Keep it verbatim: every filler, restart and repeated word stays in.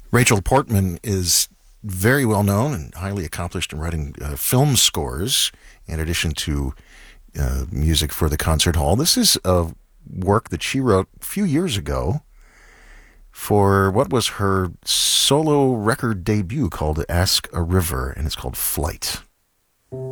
Rachel Portman is very well known and highly accomplished in writing uh, film scores, in addition to uh, music for the concert hall. This is a work that she wrote a few years ago for what was her solo record debut called Ask a River, and it's called Flight.